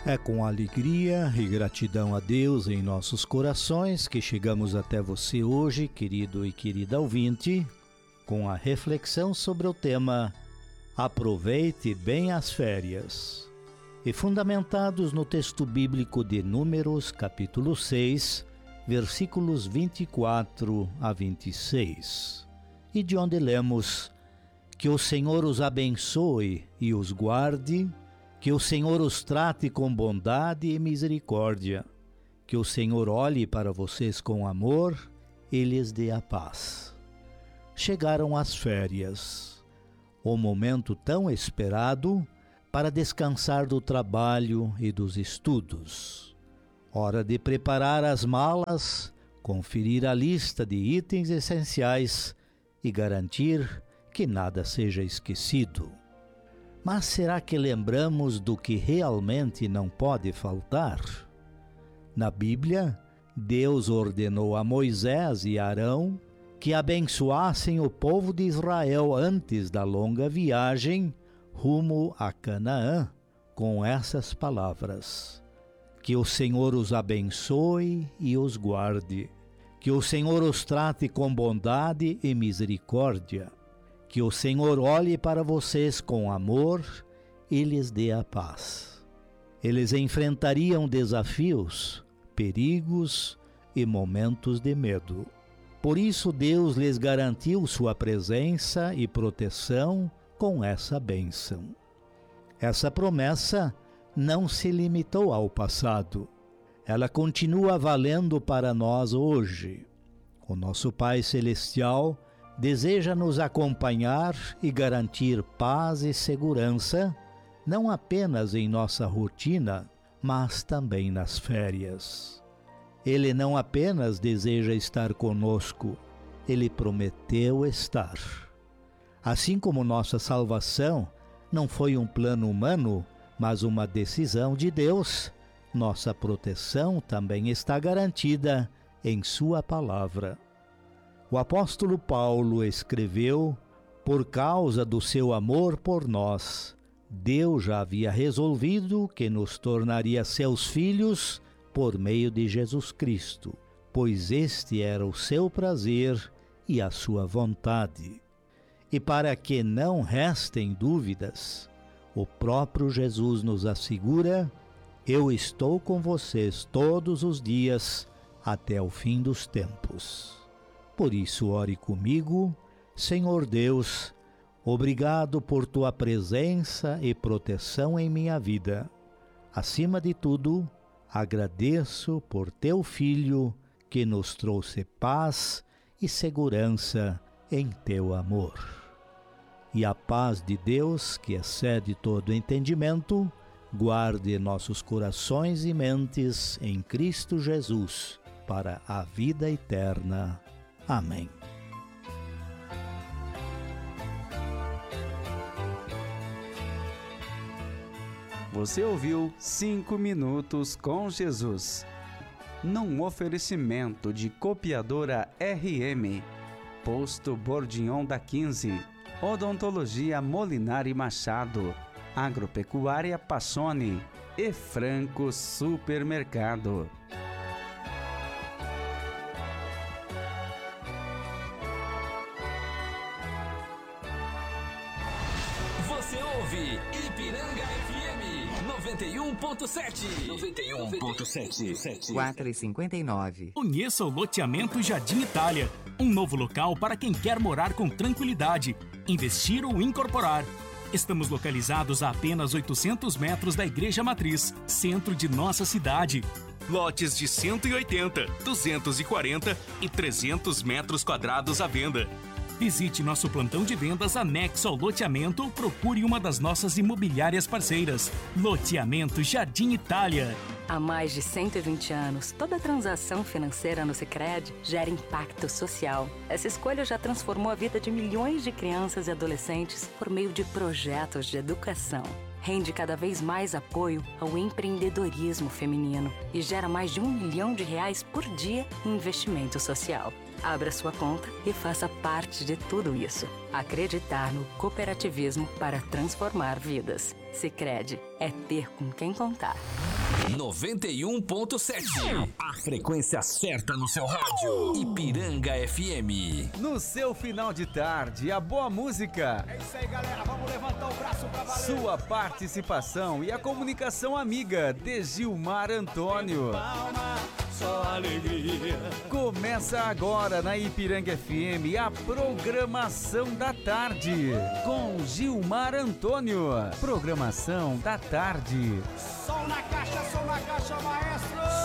É com alegria e gratidão a Deus em nossos corações que chegamos até você hoje, querido e querida ouvinte, com a reflexão sobre o tema Aproveite bem as férias. E fundamentados no texto bíblico de Números, capítulo 6, versículos 24 a 26, e de onde lemos: Que o Senhor os abençoe e os guarde, que o Senhor os trate com bondade e misericórdia, que o Senhor olhe para vocês com amor e lhes dê a paz. Chegaram as férias, o momento tão esperado para descansar do trabalho e dos estudos. Hora de preparar as malas, conferir a lista de itens essenciais e garantir que nada seja esquecido. Mas será que lembramos do que realmente não pode faltar? Na Bíblia, Deus ordenou a Moisés e Arão que abençoassem o povo de Israel antes da longa viagem rumo a Canaã, com essas palavras: Que o Senhor os abençoe e os guarde, que o Senhor os trate com bondade e misericórdia, que o Senhor olhe para vocês com amor e lhes dê a paz. Eles enfrentariam desafios, perigos e momentos de medo. Por isso Deus lhes garantiu sua presença e proteção com essa bênção. Essa promessa não se limitou ao passado. Ela continua valendo para nós hoje. O nosso Pai Celestial deseja nos acompanhar e garantir paz e segurança, não apenas em nossa rotina, mas também nas férias. Ele não apenas deseja estar conosco, Ele prometeu estar. Assim como nossa salvação não foi um plano humano, mas uma decisão de Deus, nossa proteção também está garantida em Sua palavra. O apóstolo Paulo escreveu: Por causa do seu amor por nós, Deus já havia resolvido que nos tornaria seus filhos por meio de Jesus Cristo, pois este era o seu prazer e a sua vontade. E para que não restem dúvidas, o próprio Jesus nos assegura: Eu estou com vocês todos os dias até o fim dos tempos. Por isso, ore comigo. Senhor Deus, obrigado por Tua presença e proteção em minha vida. Acima de tudo, agradeço por Teu Filho que nos trouxe paz e segurança em Teu amor. E a paz de Deus, que excede todo entendimento, guarde nossos corações e mentes em Cristo Jesus para a vida eterna. Amém. Você ouviu 5 Minutos com Jesus, num oferecimento de Copiadora RM, Posto Bordignon da 15, Odontologia Molinari Machado, Agropecuária Passoni e Franco Supermercado. Você ouve Ipiranga FM 91.7. 91.7. 4h59. Conheça o loteamento Jardim Itália. Um novo local para quem quer morar com tranquilidade, investir ou incorporar. Estamos localizados a apenas 800 metros da Igreja Matriz, centro de nossa cidade. Lotes de 180, 240 e 300 metros quadrados à venda. Visite nosso plantão de vendas anexo ao loteamento ou procure uma das nossas imobiliárias parceiras. Loteamento Jardim Itália. Há mais de 120 anos, toda transação financeira no Sicredi gera impacto social. Essa escolha já transformou a vida de milhões de crianças e adolescentes por meio de projetos de educação. Rende cada vez mais apoio ao empreendedorismo feminino e gera mais de R$1 milhão por dia em investimento social. Abra sua conta e faça parte de tudo isso. Acreditar no cooperativismo para transformar vidas. Sicredi é ter com quem contar. 91.7. A frequência certa no seu rádio. Ipiranga FM. No seu final de tarde, a boa música. É isso aí, galera. Vamos levantar o braço pra valer. Sua participação e a comunicação amiga de Gilmar Antônio. Palma, só alegria. Começa agora na Ipiranga FM a programação da tarde com Gilmar Antônio. Programação da tarde. Som na caixa, maestro.